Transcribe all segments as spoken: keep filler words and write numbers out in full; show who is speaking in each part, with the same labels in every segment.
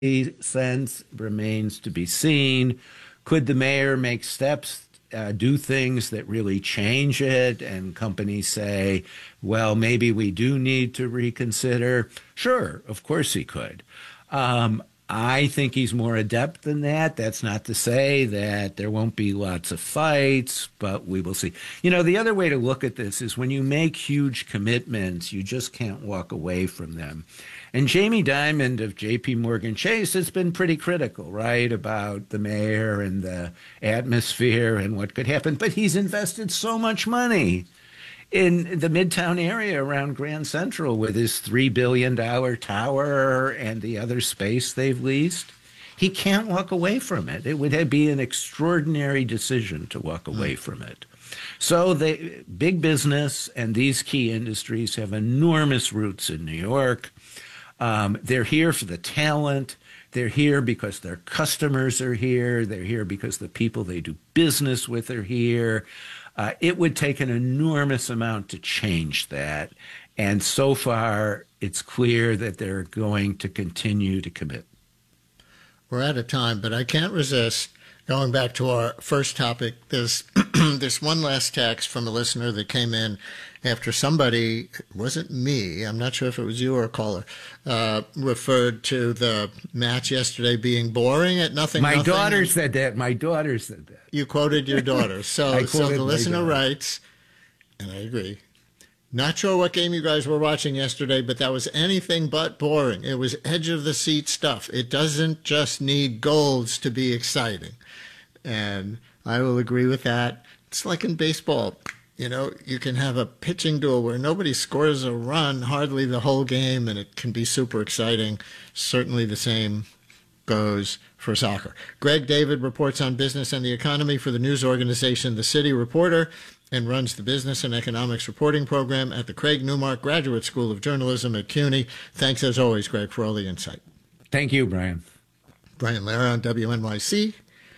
Speaker 1: sense remains to be seen. Could the mayor make steps, uh, do things that really change it, and companies say, well, maybe we do need to reconsider? Sure, of course he could. Um, I think he's more adept than that. That's not to say that there won't be lots of fights, but we will see. You know, the other way to look at this is when you make huge commitments, you just can't walk away from them. And Jamie Dimon of J P Morgan Chase has been pretty critical, right, about the mayor and the atmosphere and what could happen. But he's invested so much money in the Midtown area around Grand Central with his three billion dollars tower and the other space they've leased. He can't walk away from it. It would be an extraordinary decision to walk away from it. So the big business and these key industries have enormous roots in New York. Um, they're here for the talent. They're here because their customers are here. They're here because the people they do business with are here. Uh, it would take an enormous amount to change that. And so far, it's clear that they're going to continue to commit.
Speaker 2: We're out of time, but I can't resist going back to our first topic. There's, there's one last text from a listener that came in after somebody, it wasn't me, I'm not sure if it was you or a caller, uh, referred to the match yesterday being boring at nothing.
Speaker 1: My
Speaker 2: nothing.
Speaker 1: daughter said that. My daughter said that.
Speaker 2: You quoted your daughter. So, so the listener
Speaker 1: daughter.
Speaker 2: writes, and I agree, not sure what game you guys were watching yesterday, but that was anything but boring. It was edge-of-the-seat stuff. It doesn't just need goals to be exciting. And I will agree with that. It's like in baseball. You know, you can have a pitching duel where nobody scores a run hardly the whole game, and it can be super exciting. Certainly the same goes for soccer. Greg David reports on business and the economy for the news organization The City Reporter and runs the Business and Economics Reporting Program at the Craig Newmark Graduate School of Journalism at CUNY. Thanks, as always, Greg, for all the insight.
Speaker 1: Thank you, Brian.
Speaker 2: Brian Lara on W N Y C.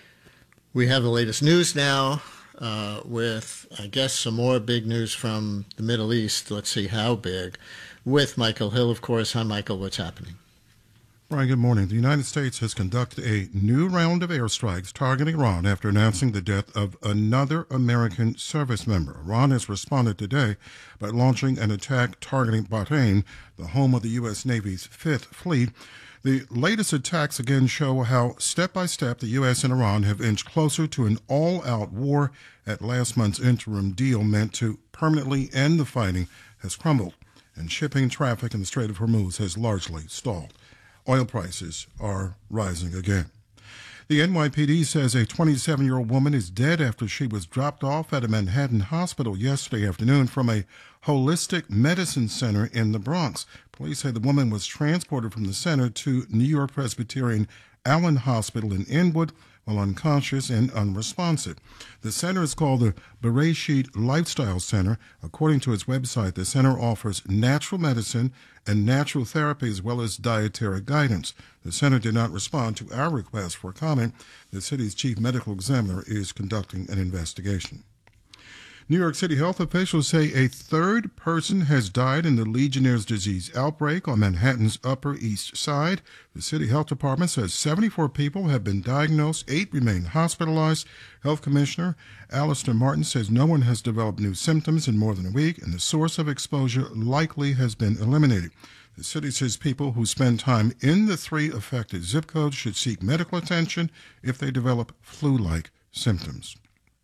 Speaker 2: We have the latest news now. Uh, with, I guess, some more big news from the Middle East. Let's see how big. With Michael Hill, of course. Hi, Michael. What's happening?
Speaker 3: Brian, good morning. The United States has conducted a new round of airstrikes targeting Iran after announcing the death of another American service member. Iran has responded today by launching an attack targeting Bahrain, the home of the U S. Navy's Fifth Fleet. The latest attacks again show how, step by step, the U S and Iran have inched closer to an all-out war. At last month's interim deal meant to permanently end the fighting has crumbled, and shipping traffic in the Strait of Hormuz has largely stalled. Oil prices are rising again. The N Y P D says a twenty-seven-year-old woman is dead after she was dropped off at a Manhattan hospital yesterday afternoon from a holistic medicine center in the Bronx. Police say the woman was transported from the center to New York Presbyterian Allen Hospital in Inwood while unconscious and unresponsive. The center is called the Bereshit Lifestyle Center. According to its website, the center offers natural medicine and natural therapy as well as dietary guidance. The center did not respond to our request for comment. The city's chief medical examiner is conducting an investigation. New York City health officials say a third person has died in the Legionnaire's disease outbreak on Manhattan's Upper East Side. The city health department says seventy-four people have been diagnosed, eight remain hospitalized. Health Commissioner Alistair Martin says no one has developed new symptoms in more than a week, and the source of exposure likely has been eliminated. The city says people who spend time in the three affected zip codes should seek medical attention if they develop flu-like symptoms.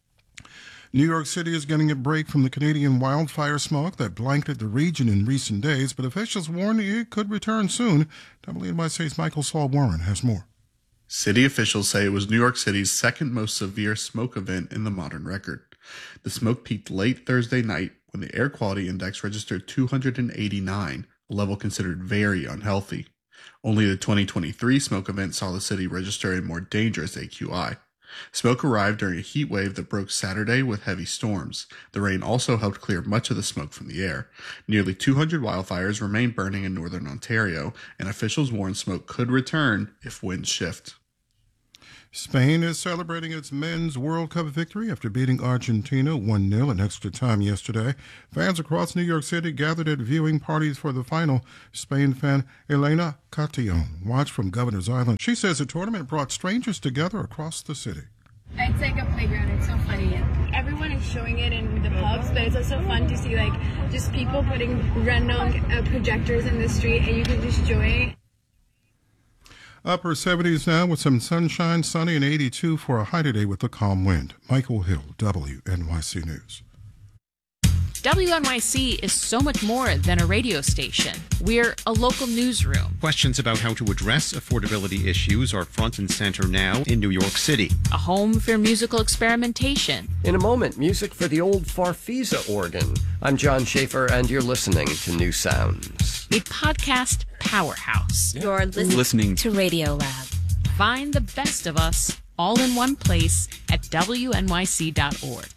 Speaker 3: New York City is getting a break from the Canadian wildfire smoke that blanketed the region in recent days, but officials warn it could return soon. W N Y C's Michael Saul Warren has more.
Speaker 4: City officials say it was New York City's second most severe smoke event in the modern record. The smoke peaked late Thursday night when the air quality index registered two hundred eighty-nine, a level considered very unhealthy. Only the twenty twenty-three smoke event saw the city register a more dangerous A Q I. Smoke arrived during a heat wave that broke Saturday with heavy storms. The rain also helped clear much of the smoke from the air. Nearly two hundred wildfires remain burning in northern Ontario, and officials warn smoke could return if winds shift.
Speaker 3: Spain is celebrating its men's World Cup victory after beating Argentina one nil in extra time yesterday. Fans across New York City gathered at viewing parties for the final. Spain fan Elena Catillon watched from Governor's Island. She says the tournament brought strangers together across the city.
Speaker 5: It's like a playground. It's so funny. Everyone is showing it in the pubs, but it's also fun to see like just people putting random uh, projectors in the street, and you can just join.
Speaker 3: Upper seventies now with some sunshine, sunny and eighty-two for a high today with a calm wind. Michael Hill, W N Y C News.
Speaker 6: W N Y C is so much more than a radio station. We're a local newsroom.
Speaker 7: Questions about how to address affordability issues are front and center now in New York City.
Speaker 6: A home for musical experimentation.
Speaker 8: In a moment, music for the old Farfisa organ. I'm John Schaefer, and you're listening to New Sounds.
Speaker 6: A podcast powerhouse.
Speaker 9: You're listening,
Speaker 7: listening
Speaker 9: to Radio Lab.
Speaker 6: Find the best of us all in one place at W N Y C dot org.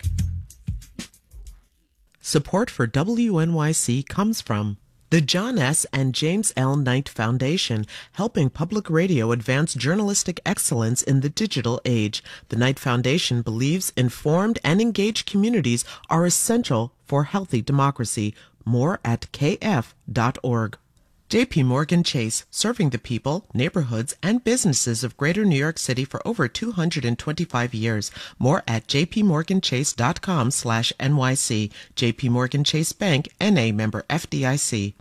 Speaker 10: Support for W N Y C comes from the John S. and James L. Knight Foundation, helping public radio advance journalistic excellence in the digital age. The Knight Foundation believes informed and engaged communities are essential for healthy democracy. More at K F dot org. J P Morgan Chase, serving the people, neighborhoods, and businesses of Greater New York City for over two hundred twenty-five years. More at j p morgan chase dot com slash N Y C. J P Morgan Chase Bank, N A member F D I C.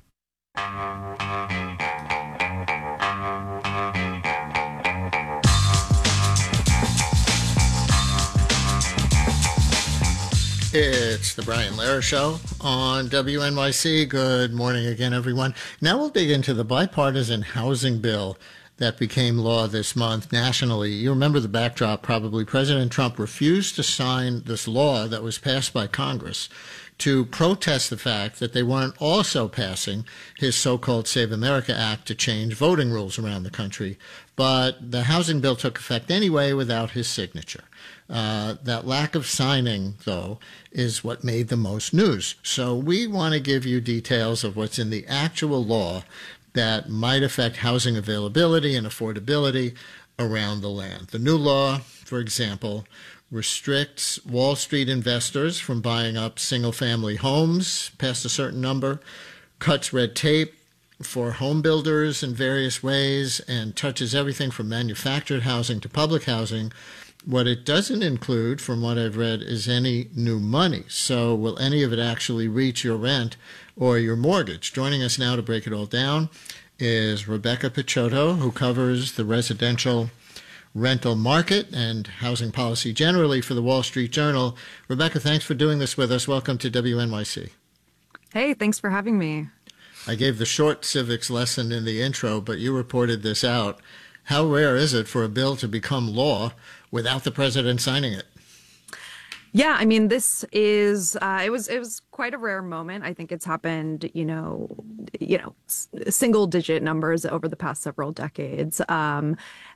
Speaker 2: It's the Brian Lehrer Show on W N Y C. Good morning again, everyone. Now we'll dig into the bipartisan housing bill that became law this month nationally. You remember the backdrop probably. President Trump refused to sign this law that was passed by Congress to protest the fact that they weren't also passing his so-called Save America Act to change voting rules around the country. But the housing bill took effect anyway without his signature. Uh, that lack of signing, though, is what made the most news. So we want to give you details of what's in the actual law that might affect housing availability and affordability around the land. The new law, for example, restricts Wall Street investors from buying up single-family homes past a certain number, cuts red tape for home builders in various ways, and touches everything from manufactured housing to public housing. What it doesn't include, from what I've read, is any new money. So will any of it actually reach your rent or your mortgage? Joining us now to break it all down is Rebecca Picciotto, who covers the residential rental market and housing policy generally for the Wall Street Journal. Rebecca, thanks for doing this with us. Welcome to W N Y C.
Speaker 11: Hey, thanks for having me.
Speaker 2: I gave the short civics lesson in the intro, but you reported this out. How rare is it for a bill to become law without the president signing it?
Speaker 11: Yeah, I mean, this is uh, it was it was quite a rare moment. I think it's happened, you know, you know, single digit numbers over the past several decades. Um,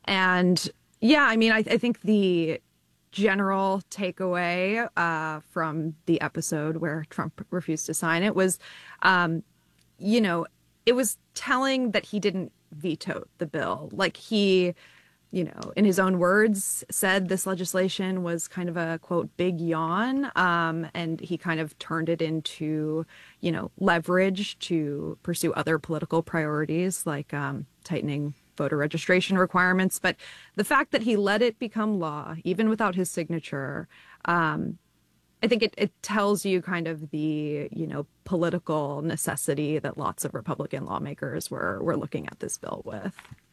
Speaker 11: and yeah, I mean, I, I think the general takeaway uh, from the episode where Trump refused to sign it was, um, you know, it was telling that he didn't veto the bill. Like he, you know, in his own words, said this legislation was kind of a, quote, big yawn. Um, and he kind of turned it into, you know, leverage to pursue other political priorities like um, tightening voter registration requirements. But the fact that he let it become law, even without his signature, um, I think it, it tells you kind of the, you know, political necessity that lots of Republican lawmakers were, were looking at this bill with.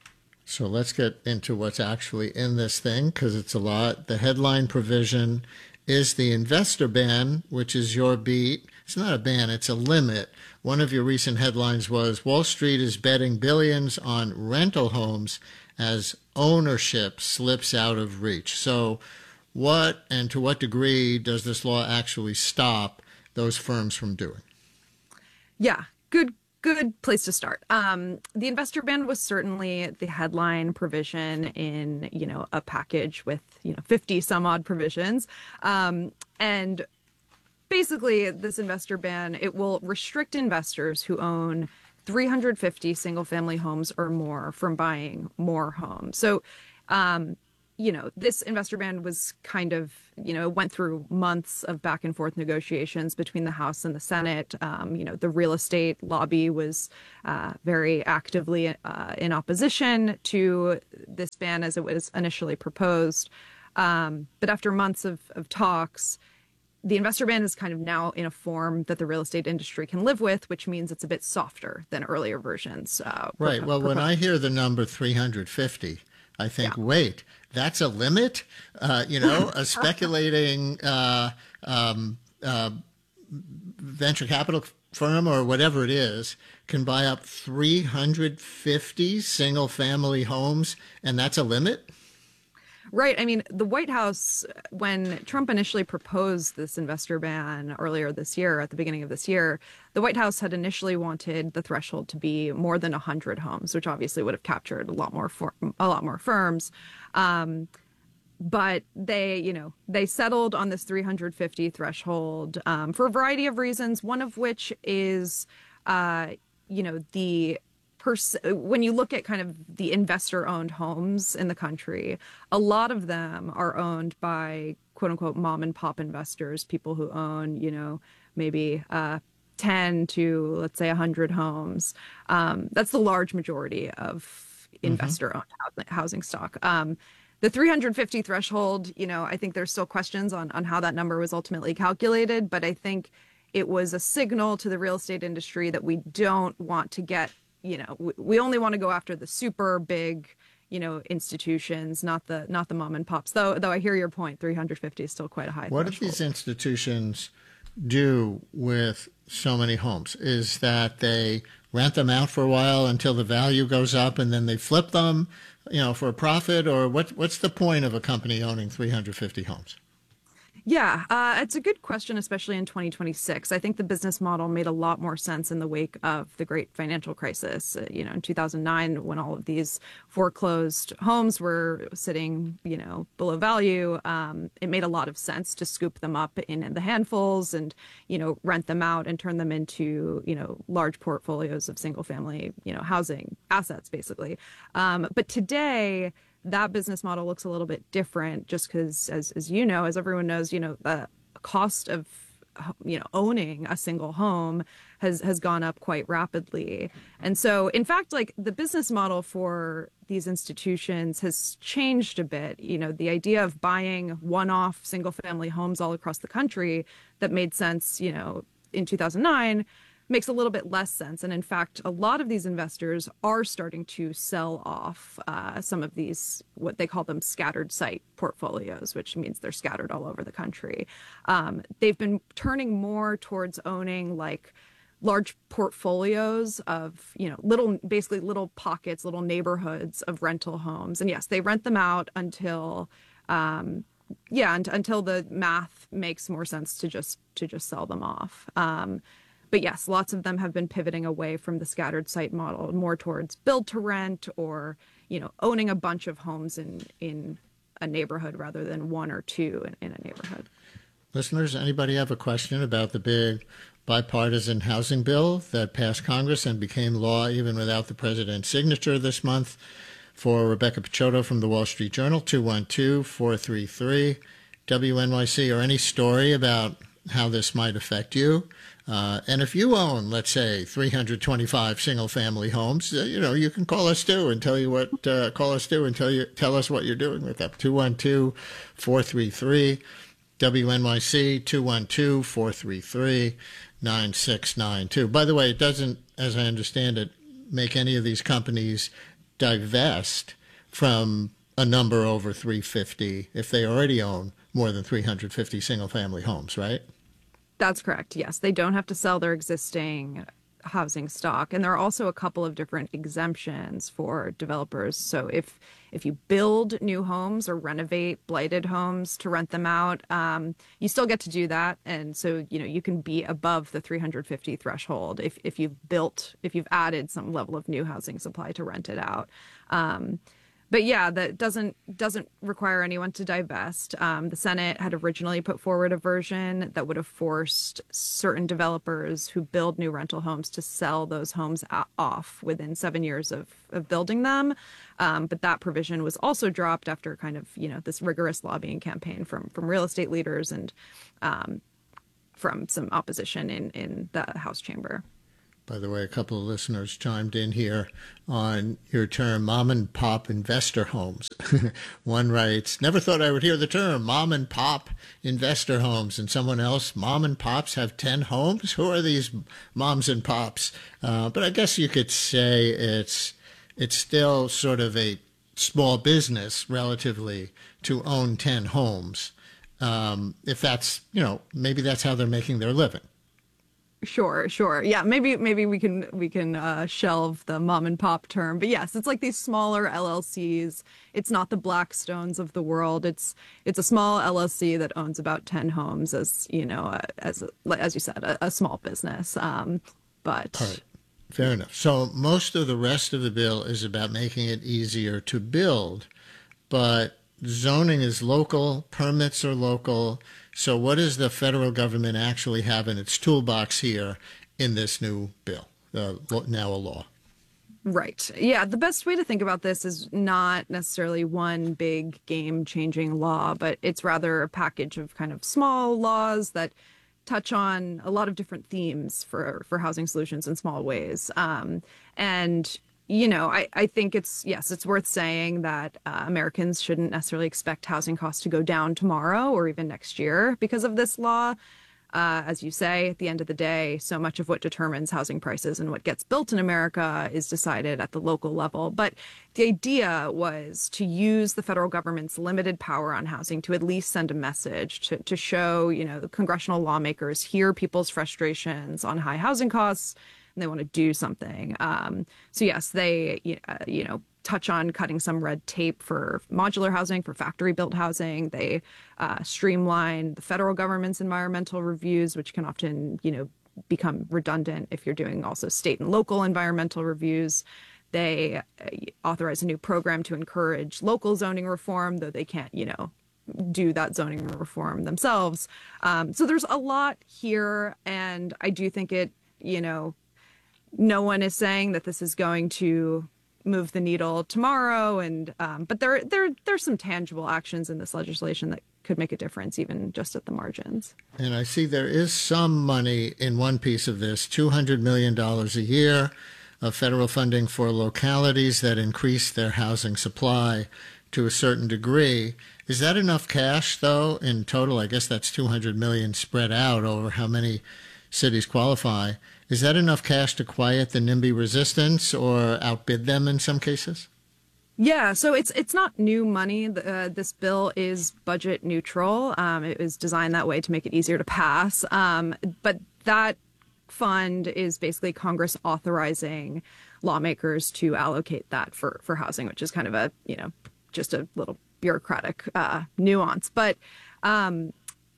Speaker 2: So let's get into what's actually in this thing, because it's a lot. The headline provision is the investor ban, which is your beat. It's not a ban, it's a limit. One of your recent headlines was Wall Street is betting billions on rental homes as ownership slips out of reach. So what and to what degree does this law actually stop those firms from doing?
Speaker 11: Yeah, good Good place to start. Um, the investor ban was certainly the headline provision in, you know, a package with, you know, fifty some odd provisions. Um, and basically this investor ban, it will restrict investors who own three hundred fifty single family homes or more from buying more homes. So, um, you know, this investor ban was kind of, you know, went through months of back and forth negotiations between the House and the Senate. Um, you know, the real estate lobby was uh, very actively uh, in opposition to this ban as it was initially proposed. Um, but after months of, of talks, the investor ban is kind of now in a form that the real estate industry can live with, which means it's a bit softer than earlier versions. Uh,
Speaker 2: right. Well, when I hear the number three hundred fifty, I think, yeah. wait, that's a limit? Uh, you know, a speculating uh, um, uh, venture capital firm or whatever it is can buy up three hundred fifty single-family homes, and that's a limit?
Speaker 11: Right. I mean, the White House, when Trump initially proposed this investor ban earlier this year, at the beginning of this year, the White House had initially wanted the threshold to be more than one hundred homes, which obviously would have captured a lot more for, a lot more firms. Um, but they, you know, they settled on this three hundred fifty threshold um, for a variety of reasons, one of which is, uh, you know, the when you look at kind of the investor-owned homes in the country, a lot of them are owned by quote-unquote mom-and-pop investors, people who own, you know, maybe uh, ten to, let's say, one hundred homes. Um, that's the large majority of investor-owned mm-hmm. housing stock. Um, the three hundred fifty threshold, you know, I think there's still questions on, on how that number was ultimately calculated, but I think it was a signal to the real estate industry that we don't want to get You know, we only want to go after the super big, you know, institutions, not the not the mom and pops. Though, though I hear your point, three hundred fifty is still quite a high
Speaker 2: What
Speaker 11: threshold.
Speaker 2: do these institutions do with so many homes? Is that they rent them out for a while until the value goes up, and then they flip them, you know, for a profit? Or what? What's the point of a company owning three hundred fifty homes?
Speaker 11: Yeah, uh, it's a good question, especially in twenty twenty-six. I think the business model made a lot more sense in the wake of the great financial crisis. Uh, you know, in two thousand nine, when all of these foreclosed homes were sitting, you know, below value, um, it made a lot of sense to scoop them up in, in the handfuls and, you know, rent them out and turn them into, you know, large portfolios of single family, you know, housing assets, basically. Um, but today, that business model looks a little bit different just because, as, as you know, as everyone knows, you know, the cost of, you know, owning a single home has, has gone up quite rapidly. And so, in fact, like the business model for these institutions has changed a bit. You know, the idea of buying one-off single family homes all across the country that made sense, you know, in two thousand nine makes a little bit less sense. And in fact, a lot of these investors are starting to sell off uh, some of these, what they call them scattered site portfolios, which means they're scattered all over the country. Um, they've been turning more towards owning like large portfolios of, you know, little, basically little pockets, little neighborhoods of rental homes. And yes, they rent them out until, um, yeah, and, until the math makes more sense to just, to just sell them off. Um, But yes, lots of them have been pivoting away from the scattered site model, more towards build to rent or, you know, owning a bunch of homes in, in a neighborhood rather than one or two in, in a neighborhood.
Speaker 2: Listeners, anybody have a question about the big bipartisan housing bill that passed Congress and became law even without the president's signature this month? For Rebecca Picciotto from the Wall Street Journal, two one two, four three three, W N Y C, or any story about how this might affect you. Uh, and if you own, let's say, three hundred twenty-five single-family homes, uh, you know, you can call us too and tell you what. Uh, call us too and tell you tell us what you're doing with them. two one two, four three three, W N Y C, two one two, four three three, nine six nine two. By the way, it doesn't, as I understand it, make any of these companies divest from a number over three hundred fifty if they already own more than three hundred fifty single-family homes, right?
Speaker 11: That's correct. Yes, they don't have to sell their existing housing stock. And there are also a couple of different exemptions for developers. So if if you build new homes or renovate blighted homes to rent them out, um, you still get to do that. And so, you know, you can be above the three hundred fifty threshold if, if you've built, if you've added some level of new housing supply to rent it out. Um, but yeah, that doesn't doesn't require anyone to divest. Um, the Senate had originally put forward a version that would have forced certain developers who build new rental homes to sell those homes off within seven years of, of building them. Um, but that provision was also dropped after kind of, you know, this rigorous lobbying campaign from from real estate leaders and um, from some opposition in, in the House chamber.
Speaker 2: By the way, a couple of listeners chimed in here on your term mom and pop investor homes. One writes, never thought I would hear the term mom and pop investor homes. And someone else, mom and pops have ten homes? Who are these moms and pops? Uh, but I guess you could say it's it's still sort of a small business relatively to own ten homes. Um, if that's, you know, maybe that's how they're making their living.
Speaker 11: Sure, sure. Yeah, maybe maybe we can we can uh, shelve the mom and pop term. But yes, it's like these smaller L L Cs. It's not the Blackstones of the world. It's it's a small L L C that owns about ten homes, as you know, uh, as as you said, a, a small business. Um, but
Speaker 2: all right, fair enough. So most of the rest of the bill is about making it easier to build, but zoning is local, permits are local. So what does the federal government actually have in its toolbox here in this new bill, uh, now a law?
Speaker 11: Right. Yeah. The best way to think about this is not necessarily one big game-changing law, but it's rather a package of kind of small laws that touch on a lot of different themes for, for housing solutions in small ways. Um, and You know, I, I think it's, yes, it's worth saying that uh, Americans shouldn't necessarily expect housing costs to go down tomorrow or even next year because of this law. Uh, as you say, at the end of the day, so much of what determines housing prices and what gets built in America is decided at the local level. But the idea was to use the federal government's limited power on housing to at least send a message to, to show, you know, the congressional lawmakers hear people's frustrations on high housing costs and they want to do something. Um, so, yes, they, uh, you know, touch on cutting some red tape for modular housing, for factory-built housing. They uh, streamline the federal government's environmental reviews, which can often, you know, become redundant if you're doing also state and local environmental reviews. They uh, authorize a new program to encourage local zoning reform, though they can't, you know, do that zoning reform themselves. Um, so there's a lot here, and I do think it, you know, no one is saying that this is going to move the needle tomorrow, and um, but there there there's some tangible actions in this legislation that could make a difference, even just at the margins.
Speaker 2: And I see there is some money in one piece of this, two hundred million dollars a year of federal funding for localities that increase their housing supply to a certain degree. Is that enough cash, though, in total? I guess that's two hundred million dollars spread out over how many cities qualify. Is that enough cash to quiet the NIMBY resistance or outbid them in some cases?
Speaker 11: Yeah, so it's it's not new money. Uh, this bill is budget neutral. Um, it was designed that way to make it easier to pass. Um, but that fund is basically Congress authorizing lawmakers to allocate that for, for housing, which is kind of a, you know, just a little bureaucratic uh, nuance. But um,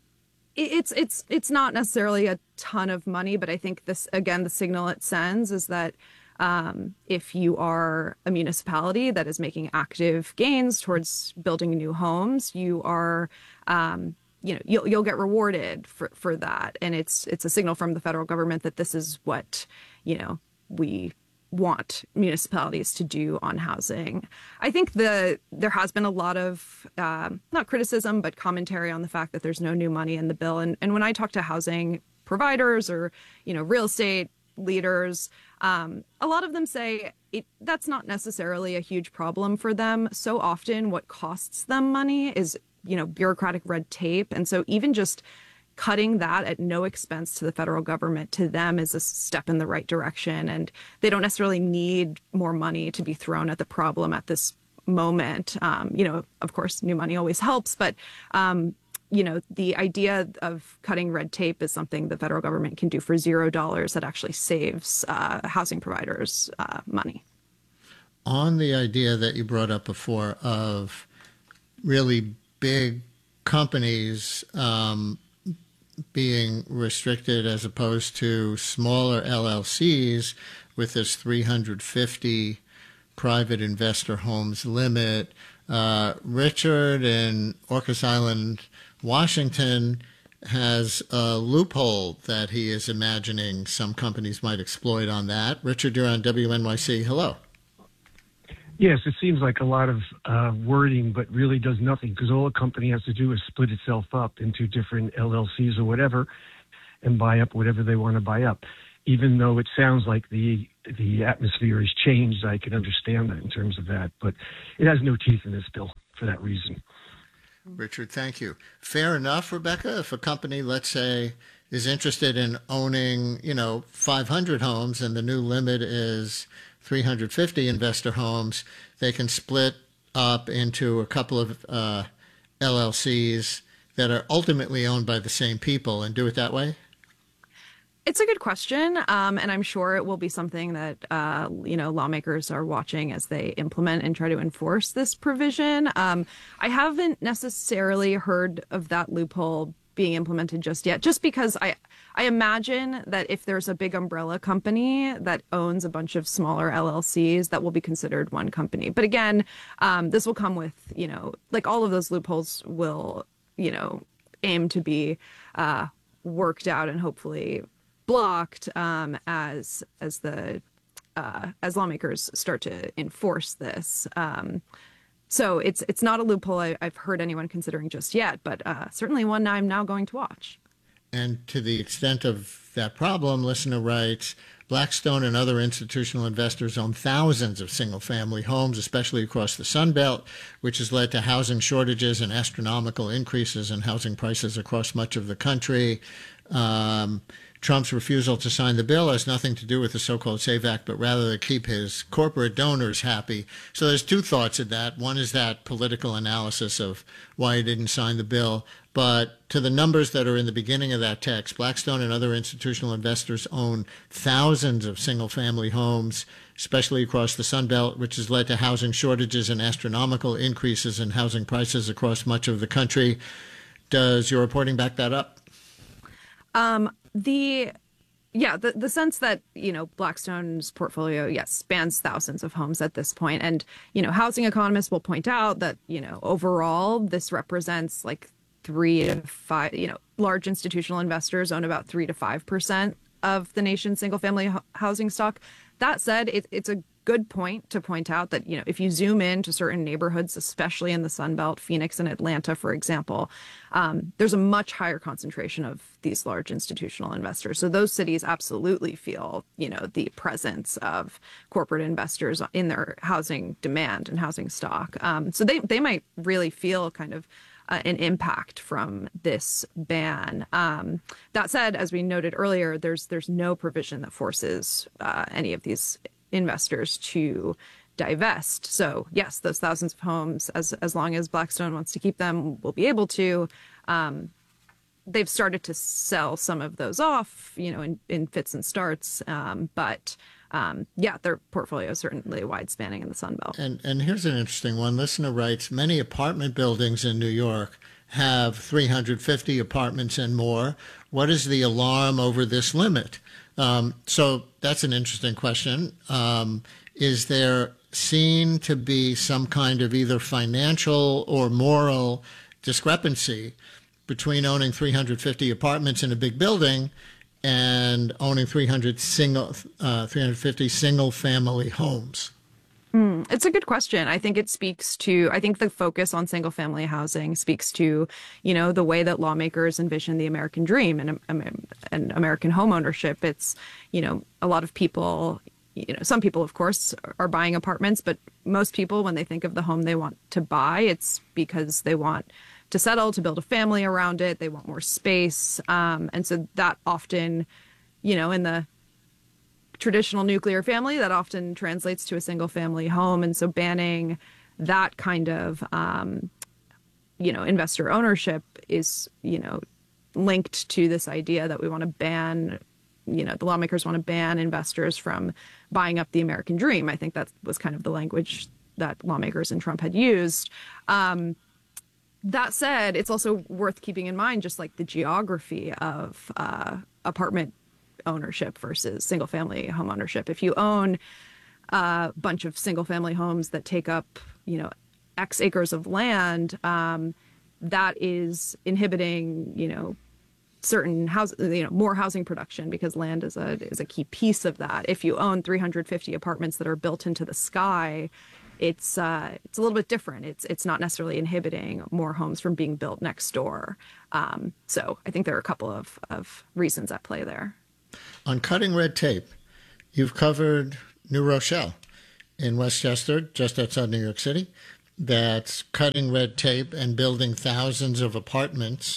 Speaker 11: It's it's it's not necessarily a ton of money, but I think this, again, the signal it sends is that um, if you are a municipality that is making active gains towards building new homes, you are, um, you know, you'll you'll get rewarded for, for that, and it's it's a signal from the federal government that this is what, you know, we want municipalities to do on housing. I think the there has been a lot of um, not criticism, but commentary on the fact that there's no new money in the bill. And and when I talk to housing providers or, you know, real estate leaders, um, a lot of them say it, that's not necessarily a huge problem for them. So often what costs them money is, you know, bureaucratic red tape. And so even just cutting that at no expense to the federal government, to them, is a step in the right direction. And they don't necessarily need more money to be thrown at the problem at this moment. Um, you know, of course, new money always helps, but, um, you know, the idea of cutting red tape is something the federal government can do for zero dollars that actually saves uh, housing providers uh, money.
Speaker 2: On the idea that you brought up before of really big companies um, being restricted as opposed to smaller L L Cs with this three hundred fifty private investor homes limit. Uh, Richard in Orcas Island, Washington, has a loophole that he is imagining some companies might exploit on that. Richard, you're on W N Y C. Hello.
Speaker 9: Yes, it seems like a lot of uh, wording, but really does nothing, because all a company has to do is split itself up into different L L Cs or whatever and buy up whatever they want to buy up. Even though it sounds like the the atmosphere has changed, I can understand that in terms of that. But it has no teeth in this bill for that reason.
Speaker 2: Richard, thank you. Fair enough, Rebecca, if a company, let's say, is interested in owning, you know, five hundred homes and the new limit is three hundred fifty investor homes, they can split up into a couple of uh, L L Cs that are ultimately owned by the same people and do it that way?
Speaker 11: It's a good question, um, and I'm sure it will be something that uh, you know lawmakers are watching as they implement and try to enforce this provision. Um, I haven't necessarily heard of that loophole being implemented just yet, just because I I imagine that if there's a big umbrella company that owns a bunch of smaller L L Cs, that will be considered one company. But again, um, this will come with, you know, like all of those loopholes will, you know, aim to be uh, worked out and hopefully blocked um, as as the uh, as lawmakers start to enforce this. Um, so it's it's not a loophole I, I've heard anyone considering just yet, but uh, certainly one I'm now going to watch.
Speaker 2: And to the extent of that problem, listener writes, Blackstone and other institutional investors own thousands of single-family homes, especially across the Sun Belt, which has led to housing shortages and astronomical increases in housing prices across much of the country. Um, Trump's refusal to sign the bill has nothing to do with the so-called SAVE Act, but rather to keep his corporate donors happy. So there's two thoughts in that. One is that political analysis of why he didn't sign the bill. But to the numbers that are in the beginning of that text, Blackstone and other institutional investors own thousands of single-family homes, especially across the Sun Belt, which has led to housing shortages and astronomical increases in housing prices across much of the country. Does your reporting back that up?
Speaker 11: Um, the, yeah, the, the sense that, you know, Blackstone's portfolio, yes, spans thousands of homes at this point. And, you know, housing economists will point out that, you know, overall, this represents like three to five, you know, large institutional investors own about three to five percent of the nation's single family ho- housing stock. That said, it, it's a good point to point out that, you know, if you zoom in to certain neighborhoods, especially in the Sun Belt, Phoenix and Atlanta, for example, um, there's a much higher concentration of these large institutional investors. So those cities absolutely feel, you know, the presence of corporate investors in their housing demand and housing stock. Um, so they, they might really feel kind of Uh, an impact from this ban. Um, that said, as we noted earlier, there's there's no provision that forces uh, any of these investors to divest. So yes, those thousands of homes, as as long as Blackstone wants to keep them, will be able to. Um, they've started to sell some of those off, you know, in, in fits and starts, um, but. Um, yeah, their portfolio is certainly wide spanning in the Sun Belt.
Speaker 2: And and here's an interesting one. Listener writes, many apartment buildings in New York have three hundred fifty apartments and more. What is the alarm over this limit? Um, so that's an interesting question. Um, is there seen to be some kind of either financial or moral discrepancy between owning three hundred fifty apartments in a big building and owning three hundred single, uh, three hundred fifty single-family homes?
Speaker 11: Mm, it's a good question. I think it speaks to, I think the focus on single-family housing speaks to, you know, the way that lawmakers envision the American dream and, and American home ownership. It's, you know, a lot of people, you know, some people, of course, are buying apartments, but most people, when they think of the home they want to buy, it's because they want to settle, to build a family around it. They want more space. Um, and so that often, you know, in the traditional nuclear family, that often translates to a single family home. And so banning that kind of, um, you know, investor ownership is, you know, linked to this idea that we want to ban, you know, the lawmakers want to ban investors from buying up the American dream. I think that was kind of the language that lawmakers and Trump had used. Um, That said, it's also worth keeping in mind just like the geography of uh, apartment ownership versus single family home ownership. If you own a bunch of single family homes that take up, you know, X acres of land, um, that is inhibiting, you know, certain house, you know, more housing production, because land is a is a key piece of that. If you own three hundred fifty apartments that are built into the sky, it's uh, it's a little bit different. It's it's not necessarily inhibiting more homes from being built next door. Um, so I think there are a couple of, of reasons at play there.
Speaker 2: On cutting red tape, you've covered New Rochelle in Westchester, just outside New York City. That's cutting red tape and building thousands of apartments.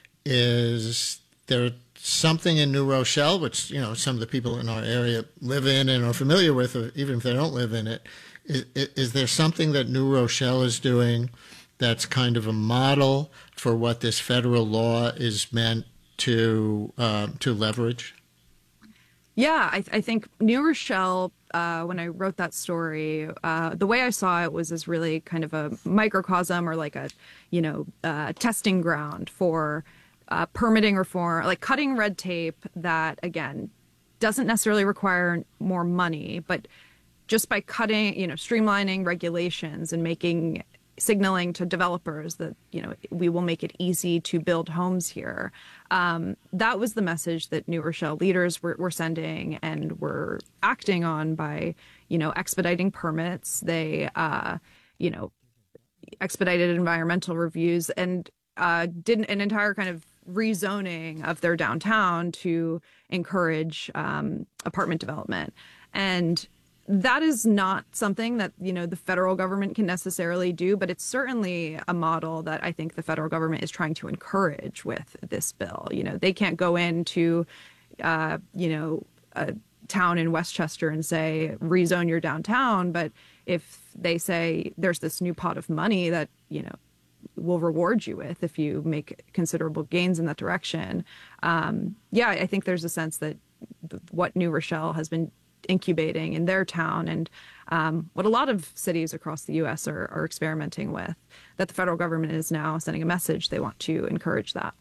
Speaker 2: Is there something in New Rochelle, which, you know, some of the people in our area live in and are familiar with, or even if they don't live in it, is, is there something that New Rochelle is doing that's kind of a model for what this federal law is meant to uh, to leverage?
Speaker 11: Yeah, I, I think New Rochelle, uh, when I wrote that story, uh, the way I saw it was as really kind of a microcosm, or like a, you know, uh, testing ground for uh, permitting reform, like cutting red tape that, again, doesn't necessarily require more money, but just by cutting, you know, streamlining regulations and making, signaling to developers that, you know, we will make it easy to build homes here. Um, that was the message that New Rochelle leaders were, were sending and were acting on by, you know, expediting permits. They, uh, you know, expedited environmental reviews and uh, did an entire kind of rezoning of their downtown to encourage um, apartment development. And that is not something that, you know, the federal government can necessarily do, but it's certainly a model that I think the federal government is trying to encourage with this bill. You know, they can't go into, uh, you know, a town in Westchester and say, rezone your downtown. But if they say there's this new pot of money that, you know, will reward you with if you make considerable gains in that direction. Um, yeah, I think there's a sense that what New Rochelle has been incubating in their town, and um, what a lot of cities across the U S are, are experimenting with, that the federal government is now sending a message they want to encourage that.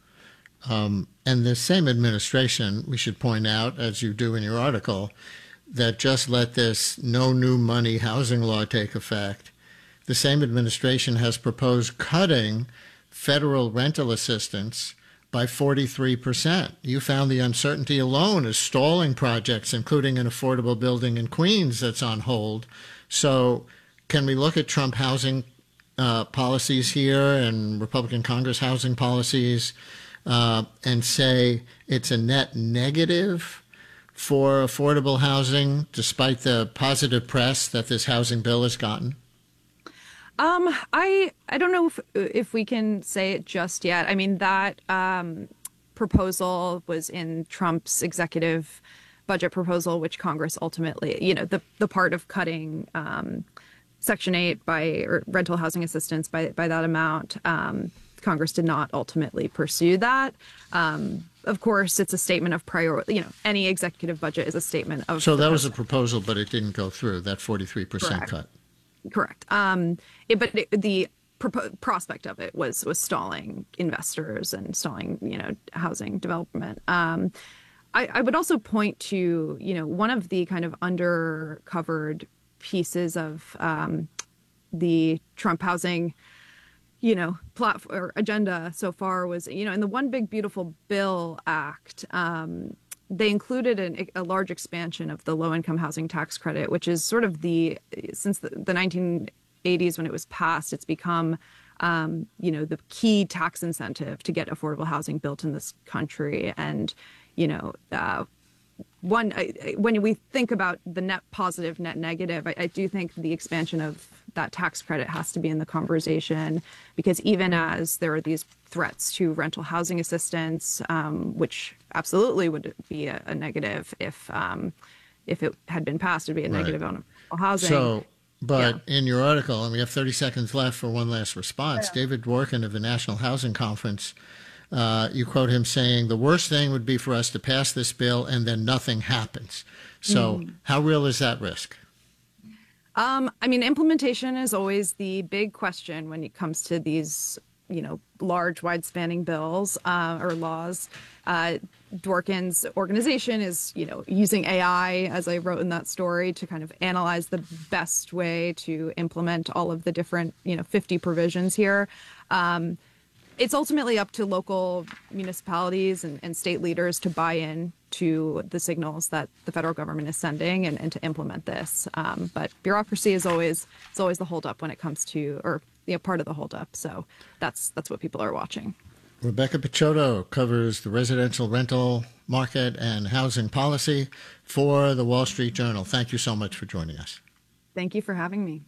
Speaker 2: Um, and the same administration, we should point out, as you do in your article, that just let this no new money housing law take effect, the same administration has proposed cutting federal rental assistance by forty-three percent. You found the uncertainty alone is stalling projects, including an affordable building in Queens that's on hold. So can we look at Trump housing uh, policies here and Republican Congress housing policies uh, and say it's a net negative for affordable housing, despite the positive press that this housing bill has gotten?
Speaker 11: Um, I I don't know if if we can say it just yet. I mean, that um, proposal was in Trump's executive budget proposal, which Congress ultimately, you know, the the part of cutting um, Section eight by or rental housing assistance by by that amount. Um, Congress did not ultimately pursue that. Um, of course, it's a statement of priority. You know, any executive budget is a statement of.
Speaker 2: So that was a proposal, but it didn't go through. That forty-three percent cut.
Speaker 11: Correct. Um, it, but it, the pro- prospect of it was was stalling investors and stalling, you know, housing development. Um, I, I would also point to, you know, one of the kind of undercovered pieces of um, the Trump housing, you know, platform or agenda so far was, you know, in the One Big Beautiful Bill Act. Um, They included an, a large expansion of the low-income housing tax credit, which is sort of the, since the, the nineteen eighties when it was passed, it's become, um, you know, the key tax incentive to get affordable housing built in this country. And, you know, uh, one, I, when we think about the net positive, net negative, I, I do think the expansion of that tax credit has to be in the conversation, because even as there are these threats to rental housing assistance, um, which absolutely would be a, a negative if um, if it had been passed, it'd be a
Speaker 2: Right.
Speaker 11: negative on housing.
Speaker 2: So, but
Speaker 11: Yeah.
Speaker 2: in your article, and we have thirty seconds left for one last response,
Speaker 11: Yeah.
Speaker 2: David Dworkin of the National Housing Conference, uh, you quote him saying, the worst thing would be for us to pass this bill and then nothing happens. So
Speaker 11: Mm.
Speaker 2: how real is that risk?
Speaker 11: Um, I mean, implementation is always the big question when it comes to these you know, large, wide-spanning bills uh, or laws. Uh, Dworkin's organization is, you know, using A I, as I wrote in that story, to kind of analyze the best way to implement all of the different, you know, fifty provisions here. Um, it's ultimately up to local municipalities and, and state leaders to buy in to the signals that the federal government is sending and, and to implement this. Um, but bureaucracy is always is always the holdup when it comes to, or you know, part of the holdup. So that's that's what people are watching.
Speaker 2: Rebecca Picciotto covers the residential rental market and housing policy for the Wall Street Journal. Thank you so much for joining us.
Speaker 11: Thank you for having me.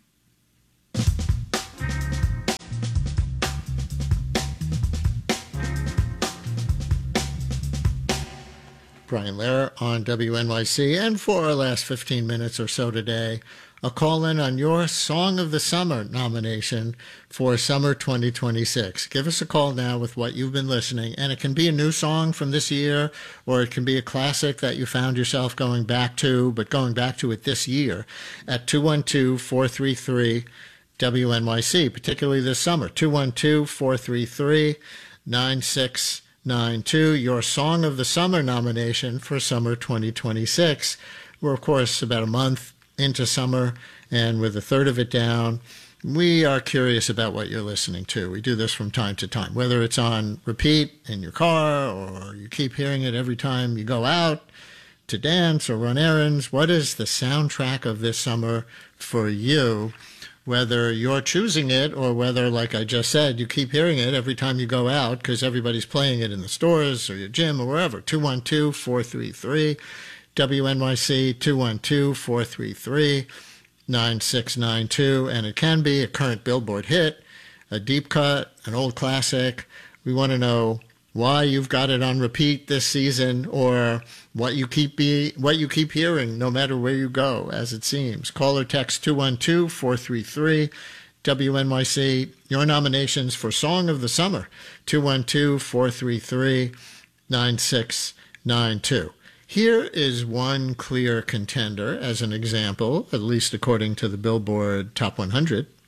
Speaker 2: Brian Lehrer on W N Y C, and for our last fifteen minutes or so today, a call-in on your Song of the Summer nomination for summer twenty twenty-six. Give us a call now with what you've been listening, and it can be a new song from this year, or it can be a classic that you found yourself going back to, but going back to it this year, at two one two, four three three, W N Y C, particularly this summer, two one two, four three three, nine six nine two, your Song of the Summer nomination for summer twenty twenty-six. We're, of course, about a month into summer, and with a third of it down, we are curious about what you're listening to. We do this from time to time, whether it's on repeat in your car or you keep hearing it every time you go out to dance or run errands. What is the soundtrack of this summer for you? Whether you're choosing it or whether, like I just said, you keep hearing it every time you go out because everybody's playing it in the stores or your gym or wherever. two one two, four three three, W N Y C, two one two, four three three, nine six nine two. And it can be a current Billboard hit, a deep cut, an old classic. We want to know why you've got it on repeat this season, or what you keep be what you keep hearing no matter where you go, as it seems. Call or text two one two, four three three, W N Y C. Your nominations for Song of the Summer, two one two, four three three, nine six nine two. Here is one clear contender as an example, at least according to the Billboard Top one hundred.